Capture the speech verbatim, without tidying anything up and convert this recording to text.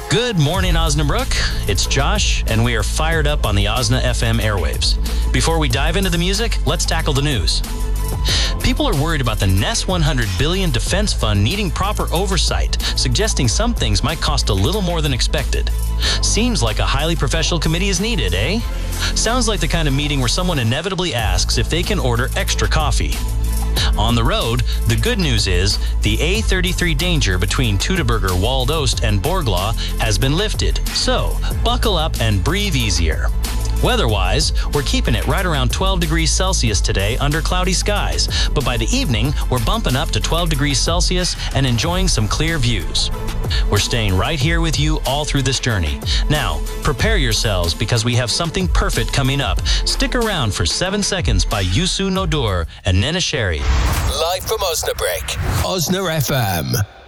Good morning, Osnabrück. It's Josh, and we are fired up on the Osna F M airwaves. Before we dive into the music, let's tackle the news. People are worried about the N E S one hundred billion dollars defense fund needing proper oversight, suggesting some things might cost a little more than expected. Seems like a highly professional committee is needed, eh? Sounds like the kind of meeting where someone inevitably asks if they can order extra coffee. On the road, the good news is the A thirty-three danger between Teutoburger, Waldost, and Borgla has been lifted, so buckle up and breathe easier. Weather-wise, we're keeping it right around twelve degrees Celsius today under cloudy skies, but by the evening, we're bumping up to twelve degrees Celsius and enjoying some clear views. We're staying right here with you all through this journey. Now, prepare yourselves because we have something perfect coming up. Stick around for Seven Seconds by Youssou N'Dour and Nena Sherry. Live from Osnabrück, Osna F M.